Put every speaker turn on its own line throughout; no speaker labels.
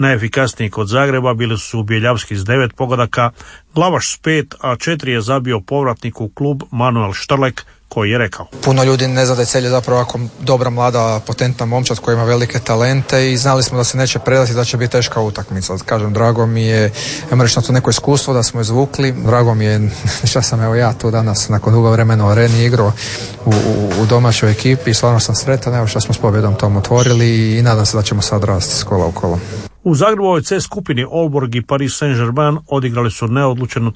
Najefikasniji kod Zagreba bili su Bjeljavski s 9 pogodaka, Glavaš s 5, a 4 je zabio povratnik u klub Manuel Štrlek, koji je rekao:
Puno ljudi ne zna da je Celje zapravo ovako dobra, mlada, potentna momčad koja ima velike talente i znali smo da se neće predati, da će biti teška utakmica. Kažem, drago mi je, ja reći na to neko iskustvo da smo izvukli. Drago mi je što sam ja tu danas nakon dugo vremena u areni igrao u domaćoj ekipi i stvarno sam sretan evo što smo s pobjedom tom otvorili i nadam se da ćemo sad rasti s kola u kolo.
U Zagrebovoj C skupini Aalborg i Paris Saint-Germain odigrali su neodlučeno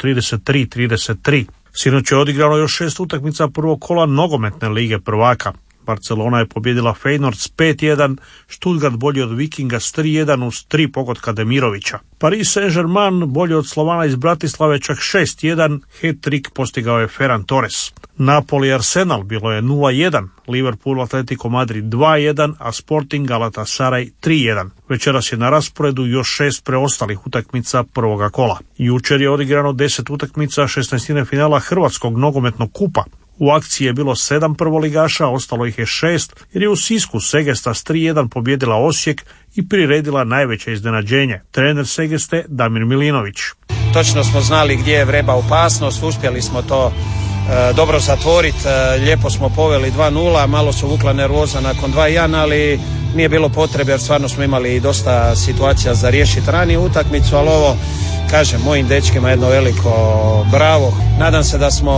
33-33. Sinoć je odigrano još 6 utakmica prvog kola nogometne lige prvaka. Barcelona je pobjedila Feyenoord s 5-1, Stuttgart bolji od Vikinga s 3-1 uz 3 pogotka Demirovića. Paris Saint-Germain bolji od Slovana iz Bratislave čak 6-1, hat-trick postigao je Ferran Torres. Napoli Arsenal bilo je 0-1, Liverpool Atletico Madrid 2-1, a Sporting Galatasaray 3-1. Večeras je na rasporedu još 6 preostalih utakmica prvoga kola. Jučer je odigrano 10 utakmica 16. finala Hrvatskog nogometnog kupa. U akciji je bilo 7 prvoligaša, ostalo ih je 6, jer je u Sisku Segesta s 3-1 pobjedila Osijek i priredila najveće iznenađenje. Trener Segeste Damir Milinović.
Točno smo znali gdje je vreba opasnost, uspjeli smo to dobro zatvoriti, lijepo smo poveli 2-0, malo su vukla nervoza nakon 2-1, ali nije bilo potrebe jer stvarno smo imali dosta situacija za riješiti raniju utakmicu, ali ovo, kažem, mojim dečkima jedno veliko bravo. Nadam se da smo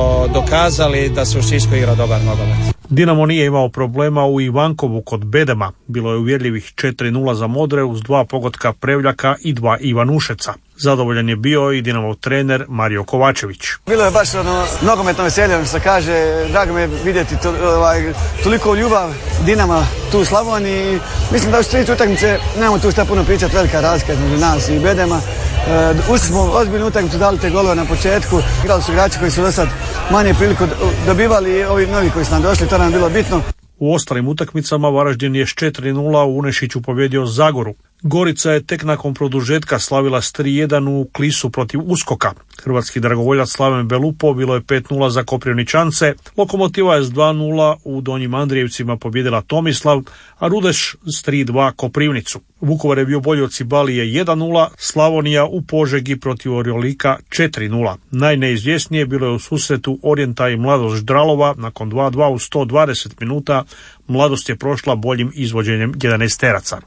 dokazali da se u Sisku igra dobar nogomet.
Dinamo nije imao problema u Ivankovu kod Bedema. Bilo je uvjerljivih 4-0 za Modre uz 2 pogotka Prevljaka i 2 Ivanušeca. Zadovoljan je bio i Dinamov trener Mario Kovačević.
Bilo je baš nogometno veselje, što se kaže, drago mi je vidjeti toliko ljubav Dinama tu u Slavoniji. Mislim da u tri utakmice nemamo tu šta puno pričati, velika razlika između nas i Bedema. Ušli smo ozbiljnu utakmicu, dali te golove na početku, igrali su igrači koji su do sad manje priliku dobivali i ovi novi koji su nam došli, to nam je bilo bitno.
U ostalim utakmicama Varaždin je s 4-0 u Unešiću pobjedio Zagoru. Gorica je tek nakon produžetka slavila s 3-1 u Klisu protiv Uskoka. Hrvatski dragovoljac Slaven Belupo bilo je 5-0 za Koprivničance. Lokomotiva je s 2-0 u Donjim Andrijevcima pobjedila Tomislav, a Rudeš s 3-2 Koprivnicu. Vukovar je bio bolji od Cibalije 1-0, Slavonija u Požegi protiv Orjolika 4-0. Najneizvjesnije bilo je u susretu Orijenta i Mladost Ždralova nakon 2-2 u 120 minuta. Mladost je prošla boljim izvođenjem 11-teraca.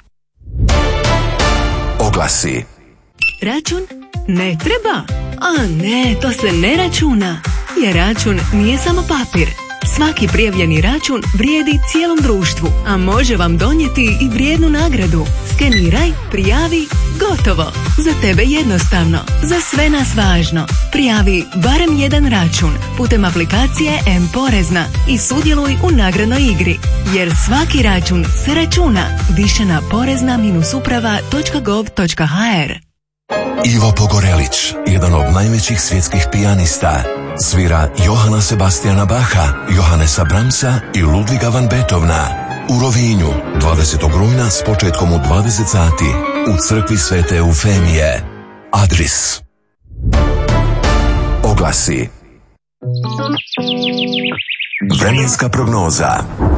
Oglasi.
Račun? Ne treba? A ne, to se ne računa. Jer račun nije samo papir. Svaki prijavljeni račun vrijedi cijelom društvu, a može vam donijeti i vrijednu nagradu. Skeniraj, prijavi, gotovo. Za tebe jednostavno, za sve nas važno. Prijavi barem jedan račun putem aplikacije M-Porezna i sudjeluj u nagradnoj igri. Jer svaki račun se računa. Više na porezna-uprava.gov.hr.
Ivo Pogorelić, jedan od najvećih svjetskih pijanista, svira Johana Sebastiana Bacha, Johannesa Brahmsa i Ludviga van Beethovena. U Rovinju, 20. rujna s početkom u 20 sati, u crkvi Svete Eufemije. Adris. Oglasi. Vremenska prognoza.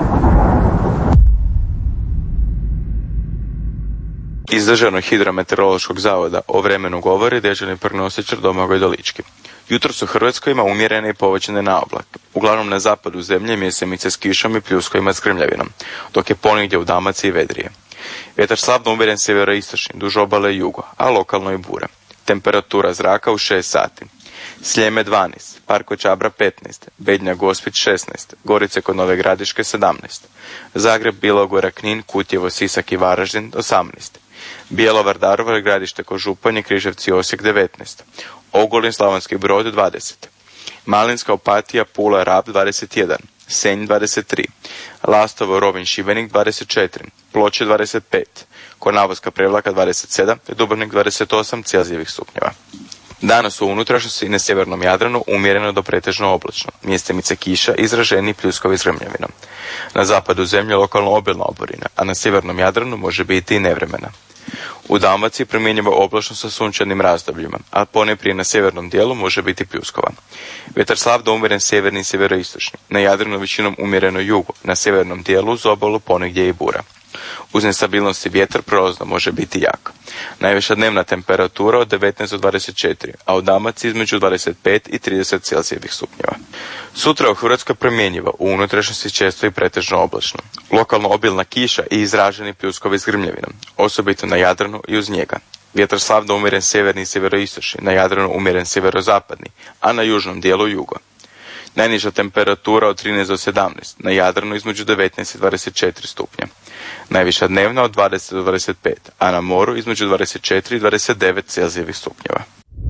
Iz Državnog hidrometeorološkog zavoda o vremenu govori dežurni prognostičar Domagoj Dolički. Jutros u Hrvatskoj ima umjerene i povećane naoblake. Uglavnom na zapadu zemlje mjesemice s kišom i pljuskovima s grmljavinom, dok je ponegdje u Dalmaciji vedrije. Vjetar slabno umjeren sjeveroistočni, duž obale i jugo, a lokalno i bura. Temperatura zraka u 6 sati. Sljeme 12, Parko Čabra 15, Bednja Gospić 16, Gorice kod Nove Gradiške 17, Zagreb, Bilogora, Knin, Kutjevo, Sisak i Varaždin 18, Bjelovar, Daruvar, Gradište kod Županje, Križevci, Osijek 19, Ogulin, Slavonski Brod 20, Malinska, Opatija, Pula, Rab 21, Senj 23, Lastovo, Rovinj, Šibenik 24, Ploče 25, Kornavovska Prevlaka 27, te Dubrovnik 28 Celzijevih stupnjeva. Danas u unutrašnjosti i na sjevernom Jadranu umjereno do pretežno oblačno, mjestimice kiša, izraženi pljuskovi s grmljavinom. Na zapadu zemlje lokalno obilna oborina, a na sjevernom Jadranu može biti i nevremena. U Dalmaciji primjenjivo oblačno sa sunčanim razdobljima, a ponajprije na sjevernom dijelu može biti pljuskova. Vjetar slab do umjeren sjeverni i sjeveroistočni, na Jadranu većinom umjereno jugu, na sjevernom dijelu uz obalu ponegdje i bura. Uz nestabilnosti vjetar prolazno može biti jak. Najviša dnevna temperatura od 19 do 24, a u Dalmaciji između 25 i 30 Celzijevih stupnjeva. Sutra u Hrvatskoj promjenjivo, u unutrašnjosti često i pretežno oblačno. Lokalno obilna kiša i izraženi pljuskovi s grmljavinom, osobito na Jadranu i uz njega. Vjetar slab do umjeren sjeverni i sjeveroistočni, na Jadranu umjeren sjeverozapadni, a na južnom dijelu jugo. Najniža temperatura od 13 do 17, na Jadranu između 19 i 24 stupnja. Najviša dnevna od 20 do 25, a na moru između 24 i 29 Celzijevih stupnjeva.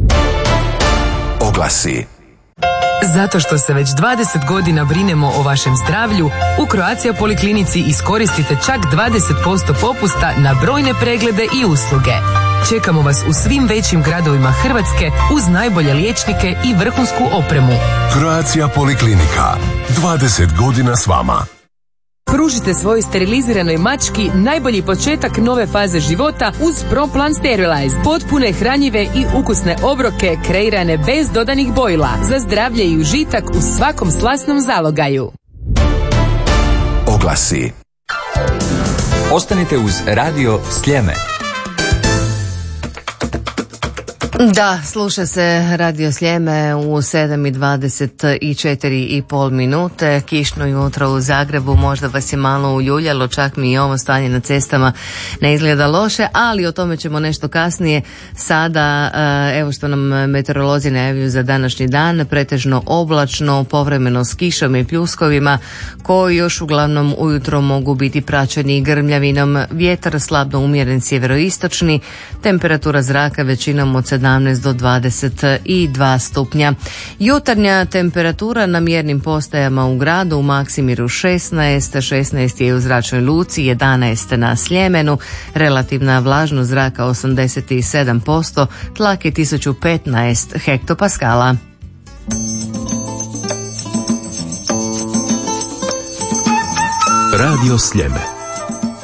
Oglasi.
Zato što se već 20 godina brinemo o vašem zdravlju, u Croatia Poliklinici iskoristite čak 20% popusta na brojne preglede i usluge. Čekamo vas u svim većim gradovima Hrvatske uz najbolje liječnike i vrhunsku opremu.
Croatia Poliklinika. 20 godina s vama.
Pružite svojoj steriliziranoj mački najbolji početak nove faze života uz ProPlan Sterilize. Potpune, hranjive i ukusne obroke kreirane bez dodanih bojila za zdravlje i užitak u svakom slasnom zalogaju.
Oglasi.
Ostanite uz Radio Sljeme.
Da, sluša se Radio Sljeme u 7:24 minute. Kišno jutro u Zagrebu, možda vas je malo uljuljalo, čak mi i ovo stanje na cestama ne izgleda loše, ali o tome ćemo nešto kasnije. Sada, evo što nam meteorolozi najavljuju za današnji dan, pretežno oblačno, povremeno s kišom i pljuskovima, koji još uglavnom ujutro mogu biti praćeni grmljavinom. Vjetar slabno umjeren sjeveroistočni, temperatura zraka većinom od 17 do 22 stupnja. Jutarnja temperatura na mjernim postajama u gradu, u Maksimiru 16 je u Zračnoj luci, 11 na Sljemenu, relativna vlažnost zraka 87%, tlak je 1015 hektopaskala.
Radio Sljeme.